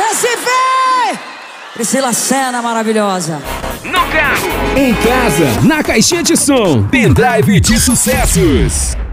Recife! Priscila Senna, maravilhosa. No carro, em casa, na caixinha de som, pendrive de sucessos.